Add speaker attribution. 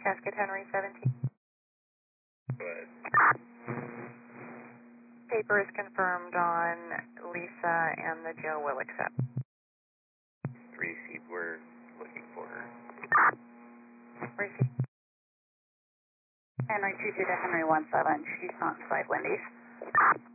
Speaker 1: Casket Henry 17.
Speaker 2: Go ahead.
Speaker 1: Paper is confirmed on Lisa and the Joe will accept.
Speaker 2: Received. We're looking for her.
Speaker 1: Receive.
Speaker 3: Henry 22 to Henry 17. She's on site, Wendy's.